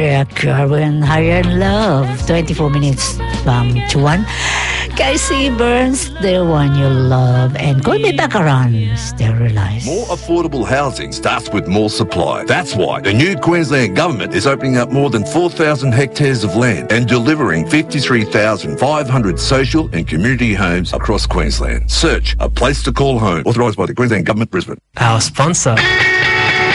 Carwin Higher Love, 24 minutes to 1. Casey Burns, the one you love, and Call Me Back Around, Sterilized. More affordable housing starts with more supply. That's why the new Queensland Government is opening up more than 4,000 hectares of land and delivering 53,500 social and community homes across Queensland. Search A Place to Call Home, authorised by the Queensland Government, Brisbane. Our sponsor.